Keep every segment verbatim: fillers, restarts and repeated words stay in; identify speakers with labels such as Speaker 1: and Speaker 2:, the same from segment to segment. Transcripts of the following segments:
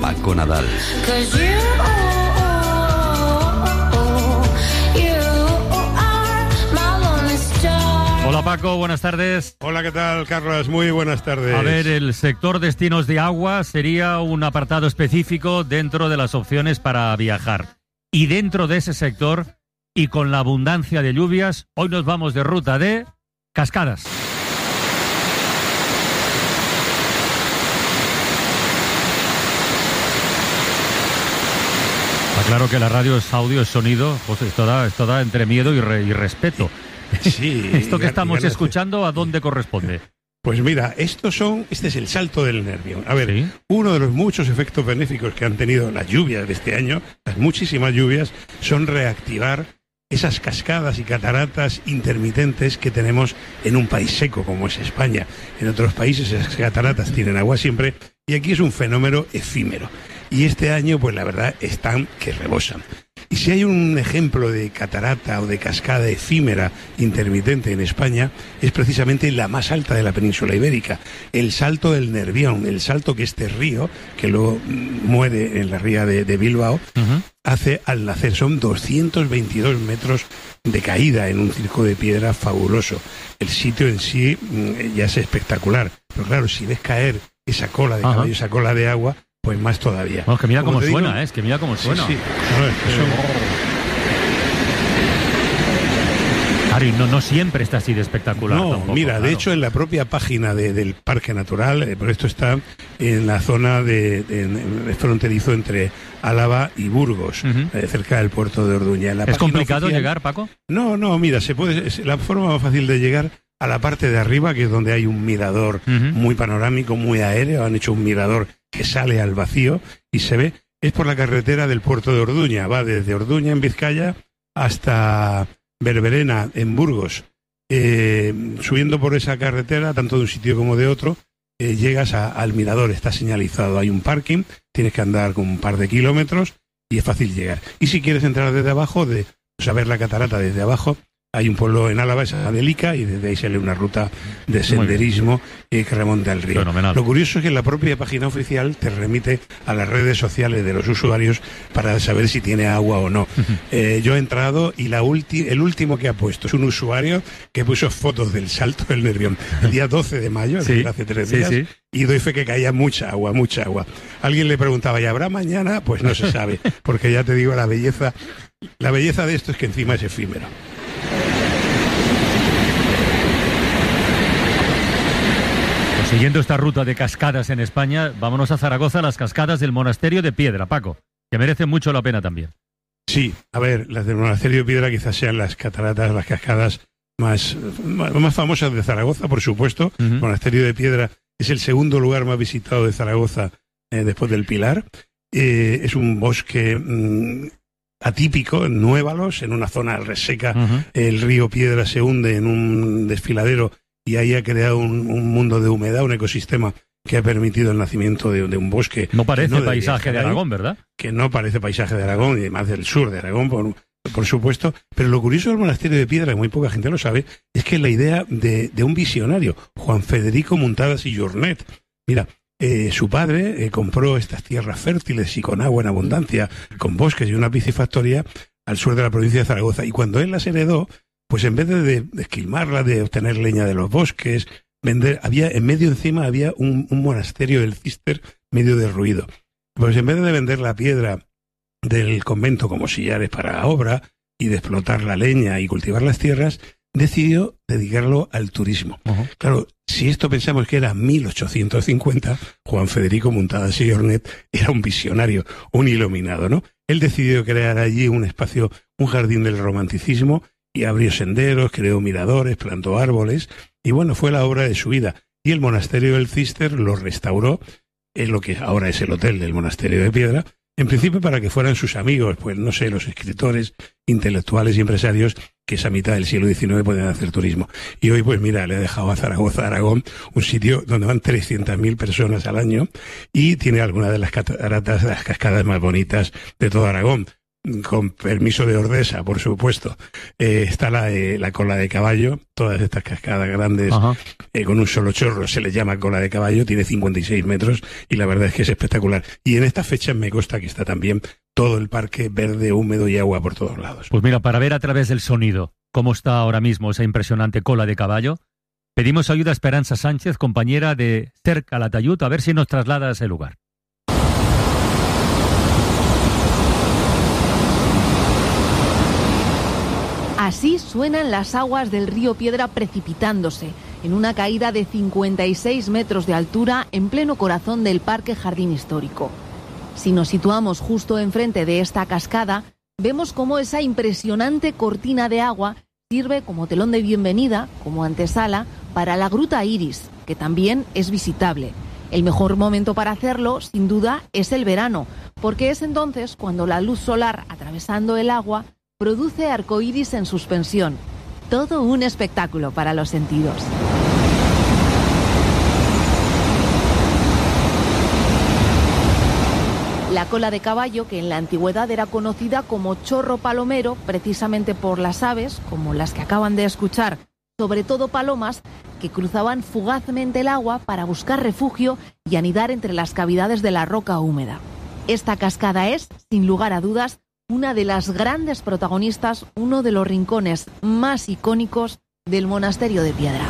Speaker 1: Paco Nadal.
Speaker 2: Hola Paco, buenas tardes.
Speaker 3: Hola, ¿qué tal, Carlos? Muy buenas tardes.
Speaker 2: A ver, el sector destinos de agua sería un apartado específico dentro de las opciones para viajar. Y dentro de ese sector, y con la abundancia de lluvias, hoy nos vamos de ruta de cascadas. Está claro que la radio es audio, es sonido, pues esto da, esto da entre miedo y, re, y respeto.
Speaker 3: Sí,
Speaker 2: Esto que
Speaker 3: y
Speaker 2: estamos
Speaker 3: ganas de...
Speaker 2: escuchando, ¿a dónde corresponde?
Speaker 3: Pues mira, estos son, este es el salto del nervio. A ver, ¿sí? Uno de los muchos efectos benéficos que han tenido las lluvias de este año, las muchísimas lluvias, son reactivar esas cascadas y cataratas intermitentes que tenemos en un país seco como es España. En otros países esas cataratas tienen agua siempre y aquí es un fenómeno efímero. Y este año, pues la verdad, están que rebosan. Y si hay un ejemplo de catarata o de cascada efímera intermitente en España, es precisamente la más alta de la península ibérica, el Salto del Nervión, el salto que este río, que luego muere en la ría de, de Bilbao, uh-huh. hace al nacer. Son doscientos veintidós metros de caída en un circo de piedra fabuloso. El sitio en sí ya es espectacular, pero claro, si ves caer esa cola de caballo, uh-huh. esa cola de agua, pues más todavía.
Speaker 2: No, es que mira cómo suena, digo, ¿eh? Es que mira cómo suena. Sí, sí.
Speaker 3: No, es que son...
Speaker 2: Claro, y no, no siempre está así de espectacular.
Speaker 3: No,
Speaker 2: tampoco,
Speaker 3: mira,
Speaker 2: claro.
Speaker 3: De hecho en la propia página de, del Parque Natural, eh, por esto está en la zona de, de, de fronterizo entre Álava y Burgos, uh-huh. eh, cerca del puerto de Orduña. En la
Speaker 2: ¿Es complicado
Speaker 3: oficial,
Speaker 2: llegar, Paco?
Speaker 3: No, no, mira, se puede, es la forma más fácil de llegar a la parte de arriba, que es donde hay un mirador uh-huh. muy panorámico, muy aéreo. Han hecho un mirador que sale al vacío y se ve, es por la carretera del puerto de Orduña, va desde Orduña en Vizcaya hasta Berberena en Burgos. Eh, subiendo por esa carretera, tanto de un sitio como de otro, eh, llegas a, al mirador, está señalizado, hay un parking, tienes que andar con un par de kilómetros y es fácil llegar. Y si quieres entrar desde abajo, de o sea, ver la catarata desde abajo, hay un pueblo en Álava, es Adelica, y desde ahí sale una ruta de senderismo eh, que remonta al río.
Speaker 2: Fenomenal.
Speaker 3: Lo curioso es que la propia página oficial te remite a las redes sociales de los usuarios para saber si tiene agua o no. eh, yo he entrado y la ulti- el último que ha puesto es un usuario que puso fotos del Salto del Nervión el día doce de mayo,
Speaker 2: sí,
Speaker 3: hace tres
Speaker 2: sí,
Speaker 3: días,
Speaker 2: sí.
Speaker 3: y doy fe que caía mucha agua, mucha agua. Alguien le preguntaba, ¿y habrá mañana? Pues no se sabe, porque ya te digo, la belleza, la belleza de esto es que encima es efímero.
Speaker 2: Siguiendo esta ruta de cascadas en España, vámonos a Zaragoza, las cascadas del Monasterio de Piedra, Paco, que merecen mucho la pena también.
Speaker 3: Sí, a ver, las del Monasterio de Piedra quizás sean las cataratas, las cascadas más, más famosas de Zaragoza, por supuesto. Uh-huh. El Monasterio de Piedra es el segundo lugar más visitado de Zaragoza eh, después del Pilar. Eh, es un bosque mmm, atípico, en Nuévalos, en una zona reseca. Uh-huh. El río Piedra se hunde en un desfiladero y ahí ha creado un, un mundo de humedad, un ecosistema que ha permitido el nacimiento de, de un bosque.
Speaker 2: No parece no paisaje de Aragón, ¿verdad?
Speaker 3: Que no parece paisaje de Aragón, y además del sur de Aragón, por, por supuesto. Pero lo curioso del Monasterio de Piedra, que muy poca gente lo sabe, es que la idea de, de un visionario, Juan Federico Muntadas y Jornet. Mira, eh, su padre eh, compró estas tierras fértiles y con agua en abundancia, con bosques y una piscifactoría al sur de la provincia de Zaragoza. Y cuando él las heredó, pues en vez de, de, de esquilmarla, de obtener leña de los bosques, vender, había en medio encima había un, un monasterio del Cister medio derruido. Pues en vez de vender la piedra del convento como sillares para obra y de explotar la leña y cultivar las tierras, decidió dedicarlo al turismo. Uh-huh. Claro, si esto pensamos que era mil ochocientos cincuenta, Juan Federico Muntadas y Jornet era un visionario, un iluminado, ¿no? Él decidió crear allí un espacio, un jardín del romanticismo, y abrió senderos, creó miradores, plantó árboles, y bueno, fue la obra de su vida. Y el monasterio del Cister lo restauró, en lo que ahora es el hotel del Monasterio de Piedra, en principio para que fueran sus amigos, pues no sé, los escritores, intelectuales y empresarios que esa mitad del siglo diecinueve podían hacer turismo. Y hoy, pues mira, le he dejado a Zaragoza, Aragón, un sitio donde van trescientas mil personas al año y tiene algunas de las cataratas, las cascadas más bonitas de todo Aragón. con permiso de Ordesa, por supuesto, eh, está la, eh, la cola de caballo, todas estas cascadas grandes, eh, con un solo chorro, se le llama cola de caballo, tiene cincuenta y seis metros y la verdad es que es espectacular. Y en estas fechas me consta que está también todo el parque verde, húmedo y agua por todos lados.
Speaker 2: Pues mira, para ver a través del sonido cómo está ahora mismo esa impresionante cola de caballo, pedimos ayuda a Esperanza Sánchez, compañera de Ser Calatayud, a ver si nos traslada a ese lugar.
Speaker 1: Así suenan las aguas del río Piedra precipitándose en una caída de cincuenta y seis metros de altura en pleno corazón del Parque Jardín Histórico. Si nos situamos justo enfrente de esta cascada, vemos cómo esa impresionante cortina de agua sirve como telón de bienvenida, como antesala, para la Gruta Iris, que también es visitable. El mejor momento para hacerlo, sin duda, es el verano, porque es entonces cuando la luz solar atravesando el agua produce arcoíris en suspensión. Todo un espectáculo para los sentidos. La cola de caballo, que en la antigüedad era conocida como chorro palomero, precisamente por las aves, como las que acaban de escuchar, sobre todo palomas, que cruzaban fugazmente el agua para buscar refugio y anidar entre las cavidades de la roca húmeda. Esta cascada es, sin lugar a dudas, una de las grandes protagonistas, uno de los rincones más icónicos del Monasterio de Piedra.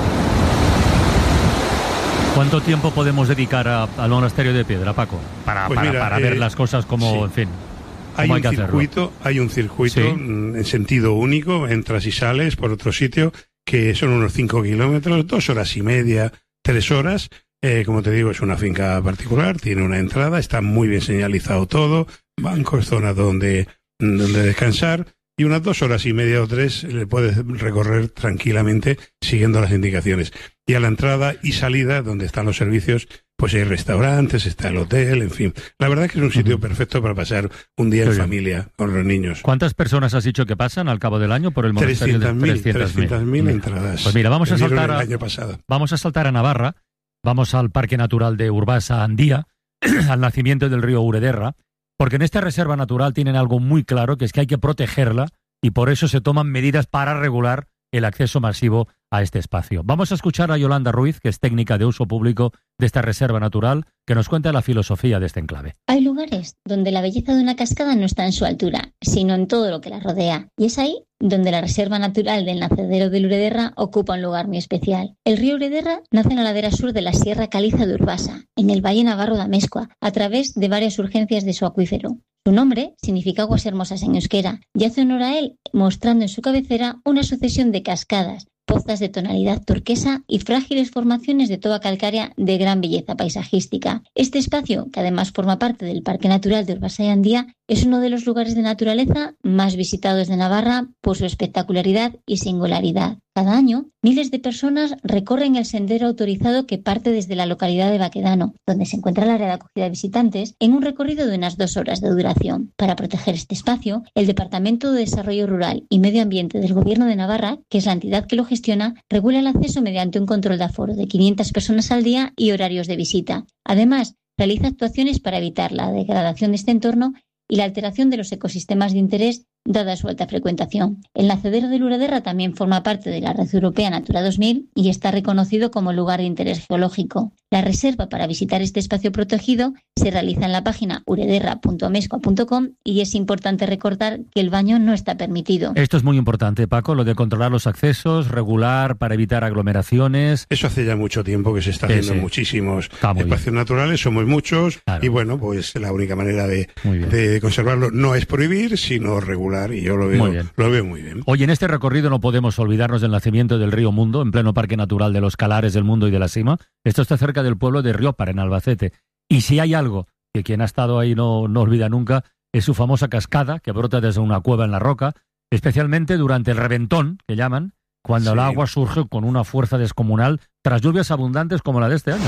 Speaker 2: ¿Cuánto tiempo podemos dedicar a, al Monasterio de Piedra, Paco? Para,
Speaker 3: pues
Speaker 2: para,
Speaker 3: mira,
Speaker 2: para
Speaker 3: eh,
Speaker 2: ver las cosas como,
Speaker 3: sí.
Speaker 2: en fin,
Speaker 3: hay
Speaker 2: cómo
Speaker 3: un
Speaker 2: hay que
Speaker 3: circuito,
Speaker 2: hacerlo.
Speaker 3: hay un circuito
Speaker 2: ¿Sí?
Speaker 3: en sentido único, entras y sales por otro sitio, que son unos cinco kilómetros, dos horas y media, tres horas. Eh, como te digo, es una finca particular, tiene una entrada, está muy bien señalizado todo, bancos, zonas donde, donde descansar, y unas dos horas y media o tres le puedes recorrer tranquilamente siguiendo las indicaciones. Y a la entrada y salida, donde están los servicios, pues hay restaurantes, está el hotel, en fin. La verdad es que es un sitio uh-huh. perfecto para pasar un día Qué en bien. familia con los niños.
Speaker 2: ¿Cuántas personas has dicho que pasan al cabo del año por el monasterio?
Speaker 3: trescientas mil entradas.
Speaker 2: Pues mira, vamos a saltar a,
Speaker 3: el año pasado.
Speaker 2: vamos a saltar a Navarra. Vamos al Parque Natural de Urbasa-Andía, al nacimiento del río Urederra, porque en esta reserva natural tienen algo muy claro, que es que hay que protegerla y por eso se toman medidas para regular el acceso masivo a este espacio. Vamos a escuchar a Yolanda Ruiz, que es técnica de uso público de esta reserva natural, que nos cuenta la filosofía de este enclave.
Speaker 4: Hay lugares donde la belleza de una cascada no está en su altura, sino en todo lo que la rodea. Y es ahí donde la reserva natural del nacedero del Urederra ocupa un lugar muy especial. El río Urederra nace en la ladera sur de la Sierra Caliza de Urbasa, en el Valle Navarro de Amezcua, a través de varias urgencias de su acuífero. Su nombre significa aguas hermosas en euskera y hace honor a él, mostrando en su cabecera una sucesión de cascadas, pozas de tonalidad turquesa y frágiles formaciones de toba calcárea de gran belleza paisajística. Este espacio, que además forma parte del Parque Natural de Urbasa y Andía, es uno de los lugares de naturaleza más visitados de Navarra por su espectacularidad y singularidad. Cada año, miles de personas recorren el sendero autorizado que parte desde la localidad de Baquedano, donde se encuentra el área de acogida de visitantes, en un recorrido de unas dos horas de duración. Para proteger este espacio, el Departamento de Desarrollo Rural y Medio Ambiente del Gobierno de Navarra, que es la entidad que lo gestiona, regula el acceso mediante un control de aforo de quinientas personas al día y horarios de visita. Además, realiza actuaciones para evitar la degradación de este entorno y la alteración de los ecosistemas de interés dada su alta frecuentación. El nacedero del Urederra también forma parte de la Red Europea Natura dos mil y está reconocido como lugar de interés geológico. La reserva para visitar este espacio protegido se realiza en la página urederra punto amezcua punto com y es importante recordar que el baño no está permitido.
Speaker 2: Esto es muy importante, Paco, lo de controlar los accesos, regular para evitar aglomeraciones.
Speaker 3: Eso hace ya mucho tiempo que se está
Speaker 2: sí,
Speaker 3: haciendo
Speaker 2: sí.
Speaker 3: muchísimos
Speaker 2: Está
Speaker 3: espacios naturales, somos muchos,
Speaker 2: claro.
Speaker 3: Y bueno, pues la única manera de, de conservarlo no es prohibir, sino regular. Y yo lo veo muy bien. Lo veo muy bien.
Speaker 2: Hoy en este recorrido no podemos olvidarnos del nacimiento del río Mundo, en pleno Parque Natural de los Calares del Mundo y de la Sima. Esto está cerca del pueblo de Riópar, en Albacete. Y si hay algo que quien ha estado ahí no, no olvida nunca, es su famosa cascada, que brota desde una cueva en la roca, especialmente durante el reventón, que llaman, cuando sí. el agua surge con una fuerza descomunal tras lluvias abundantes como la de este año.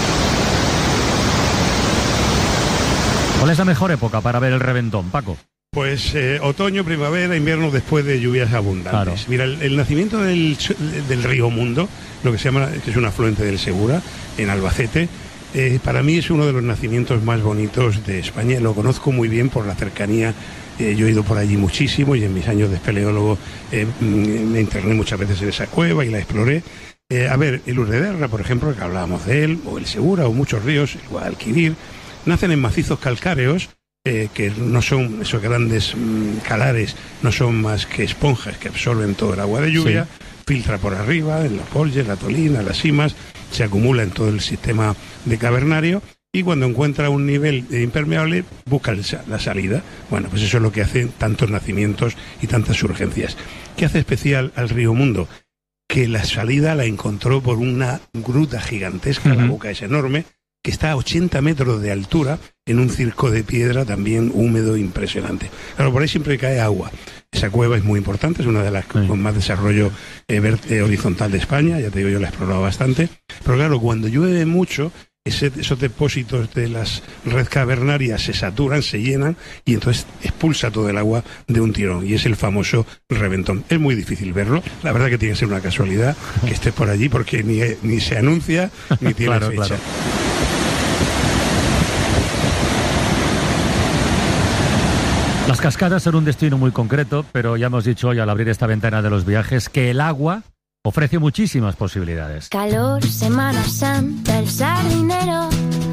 Speaker 2: ¿Cuál es la mejor época para ver el reventón, Paco?
Speaker 3: Pues eh, otoño, primavera, invierno, después de lluvias abundantes.
Speaker 2: Claro.
Speaker 3: Mira, el, el nacimiento del, del río Mundo, lo que se llama, que es un afluente del Segura, en Albacete, eh, para mí es uno de los nacimientos más bonitos de España. Lo conozco muy bien por la cercanía. Eh, yo he ido por allí muchísimo y en mis años de espeleólogo eh, me interné muchas veces en esa cueva y la exploré. Eh, a ver, el Urrederra, por ejemplo, que hablábamos de él, o el Segura, o muchos ríos, el Guadalquivir, nacen en macizos calcáreos eh, que no son esos grandes mmm, calares, no son más que esponjas que absorben todo el agua de lluvia, sí. Filtra por arriba, en los polles, la tolina, las simas, se acumula en todo el sistema de cavernario. Y cuando encuentra un nivel impermeable, busca la salida. Bueno, pues eso es lo que hacen tantos nacimientos y tantas surgencias. ¿Qué hace especial al río Mundo? Que la salida la encontró por una gruta gigantesca, uh-huh. La boca es enorme, que está a ochenta metros de altura, en un circo de piedra también húmedo, impresionante. Claro, por ahí siempre cae agua. Esa cueva es muy importante, es una de las sí. con más desarrollo eh, verte, horizontal de España, ya te digo, yo la he explorado bastante. Pero claro, cuando llueve mucho, Ese, esos depósitos de las red cavernarias se saturan, se llenan y entonces expulsa todo el agua de un tirón y es el famoso reventón. Es muy difícil verlo, la verdad que tiene que ser una casualidad que estés por allí porque ni, ni se anuncia ni tiene claro, fecha. Claro.
Speaker 2: Las cascadas son un destino muy concreto, pero ya hemos dicho hoy al abrir esta ventana de los viajes que el agua ofrece muchísimas posibilidades.
Speaker 5: Calor, Semana Santa, el sardinero,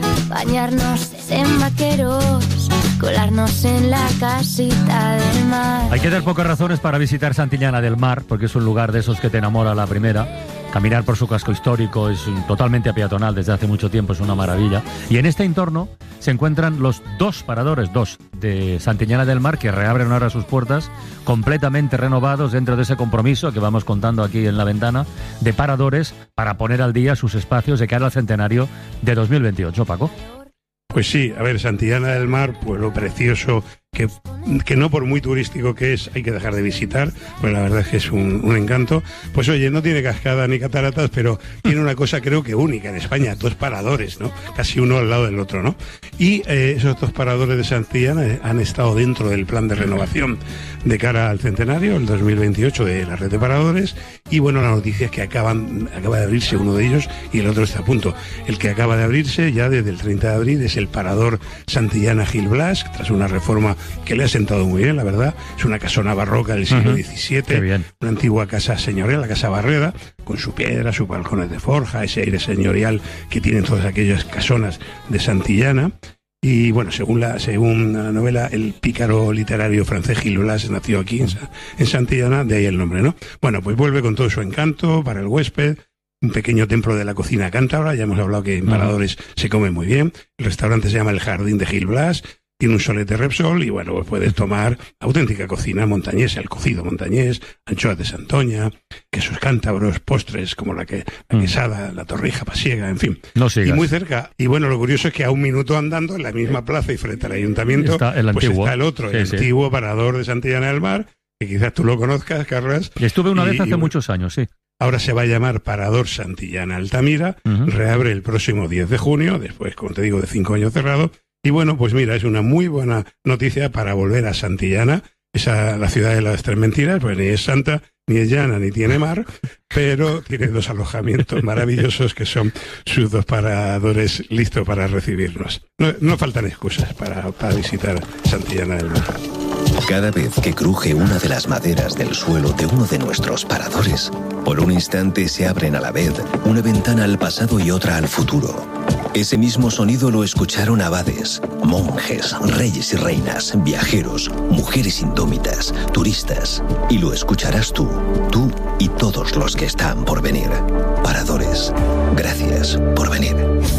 Speaker 5: bañarnos en vaqueros, colarnos en la casita del mar.
Speaker 2: Hay que dar pocas razones para visitar Santillana del Mar, porque es un lugar de esos que te enamora a la primera. Caminar por su casco histórico es un, totalmente peatonal desde hace mucho tiempo, es una maravilla. Y en este entorno se encuentran los dos paradores, dos, de Santillana del Mar, que reabren ahora sus puertas, completamente renovados dentro de ese compromiso que vamos contando aquí en la ventana, de paradores para poner al día sus espacios de cara al centenario de dos mil veintiocho, Paco.
Speaker 3: Pues sí, a ver, Santillana del Mar, pueblo precioso, que, que no por muy turístico que es, hay que dejar de visitar, pues la verdad es que es un, un encanto. Pues oye, no tiene cascada ni cataratas, pero tiene una cosa creo que única en España, dos paradores, ¿no? Casi uno al lado del otro, ¿no? Y eh, esos dos paradores de Santillana eh, han estado dentro del plan de renovación de cara al centenario, el dos mil veintiocho, de la red de paradores, y bueno, la noticia es que acaban, acaba de abrirse uno de ellos y el otro está a punto. El que acaba de abrirse ya desde el treinta de abril es el parador Santillana Gil Blas, tras una reforma que le ha sentado muy bien, la verdad. Es una casona barroca del siglo diecisiete, uh-huh. Una antigua casa señorial, la Casa Barreda, con su piedra, sus balcones de forja, ese aire señorial que tienen todas aquellas casonas de Santillana. Y bueno, según la según la novela, el pícaro literario francés Gil Blas nació aquí en, en Santillana, de ahí el nombre, ¿no? Bueno, pues vuelve con todo su encanto para el huésped. Un pequeño templo de la cocina cántabra, ya hemos hablado que en paradores uh-huh. se come muy bien. El restaurante se llama El Jardín de Gil Blas, tiene un solete Repsol y bueno, pues puedes tomar auténtica cocina montañesa, el cocido montañés, anchoas de Santoña, quesos cántabros, postres como la, que, la uh-huh. quesada, la torrija pasiega, en fin.
Speaker 2: No sigas.
Speaker 3: Y muy cerca. Y bueno, lo curioso es que a un minuto andando, en la misma plaza y frente al ayuntamiento,
Speaker 2: está el,
Speaker 3: pues
Speaker 2: antiguo.
Speaker 3: está el otro,
Speaker 2: sí,
Speaker 3: el
Speaker 2: sí.
Speaker 3: antiguo parador de Santillana del Mar, que quizás tú lo conozcas, Carras.
Speaker 2: Y estuve una
Speaker 3: y,
Speaker 2: vez hace
Speaker 3: y,
Speaker 2: muchos años, sí.
Speaker 3: Ahora se va a llamar Parador Santillana Altamira, uh-huh. reabre el próximo diez de junio, después, como te digo, de cinco años cerrado. Y bueno, pues mira, es una muy buena noticia para volver a Santillana, esa la ciudad de las tres mentiras, pues ni es santa, ni es llana, ni tiene mar, pero tiene dos alojamientos maravillosos que son sus dos paradores listos para recibirnos. No, no faltan excusas para, para visitar Santillana del Mar.
Speaker 6: Cada vez que cruje una de las maderas del suelo de uno de nuestros paradores, por un instante se abren a la vez una ventana al pasado y otra al futuro. Ese mismo sonido lo escucharon abades, monjes, reyes y reinas, viajeros, mujeres indómitas, turistas. Y lo escucharás tú, tú y todos los que están por venir. Paradores, gracias por venir.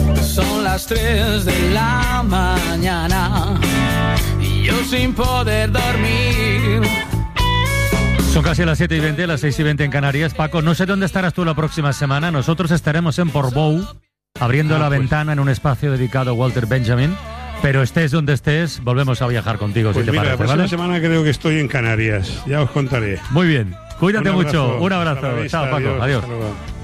Speaker 7: Son las tres de la mañana y yo sin poder dormir.
Speaker 2: Son casi las siete y veinte, las seis y veinte en Canarias. Paco, no sé dónde estarás tú la próxima semana. Nosotros estaremos en Portbou, abriendo ah, la pues. ventana en un espacio dedicado a Walter Benjamin. Pero estés donde estés, volvemos a viajar contigo,
Speaker 3: pues
Speaker 2: si te
Speaker 3: mira,
Speaker 2: parece,
Speaker 3: la próxima
Speaker 2: ¿vale?
Speaker 3: semana creo que estoy en Canarias. Ya os contaré.
Speaker 2: Muy bien. Cuídate
Speaker 3: un
Speaker 2: mucho.
Speaker 3: abrazo.
Speaker 2: Un abrazo.
Speaker 3: Vista,
Speaker 2: Chao, Paco.
Speaker 3: adiós.
Speaker 2: Adiós.
Speaker 3: Hasta luego.